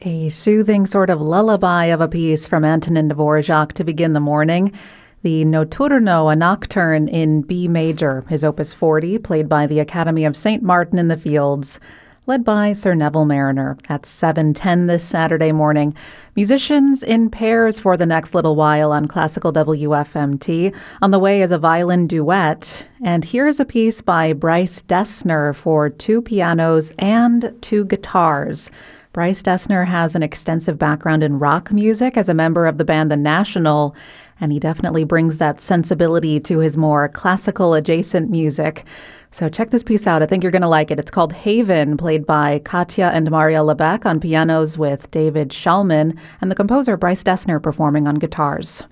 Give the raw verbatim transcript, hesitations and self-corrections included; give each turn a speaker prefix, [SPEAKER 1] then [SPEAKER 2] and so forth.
[SPEAKER 1] A soothing sort of lullaby of a piece from Antonin Dvorak to begin the morning. The Notturno, a nocturne in B major, his opus forty, played by the Academy of Saint Martin in the Fields, led by Sir Neville Marriner at seven ten this Saturday morning. Musicians in pairs for the next little while on Classical W F M T. On the way is a violin duet. And here's a piece by Bryce Dessner for two pianos and two guitars. Bryce Dessner has an extensive background in rock music as a member of the band The National, and he definitely brings that sensibility to his more classical adjacent music. So check this piece out. I think you're going to like it. It's called Haven, played by Katja and Maria Lebec on pianos with David Shulman, and the composer Bryce Dessner performing on guitars.